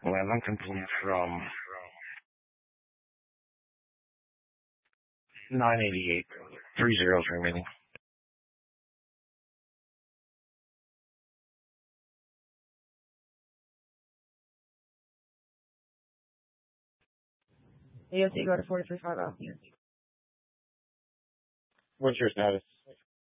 11 complete from 988. 3 zeros remaining. AOC, go to 4350. What's your status?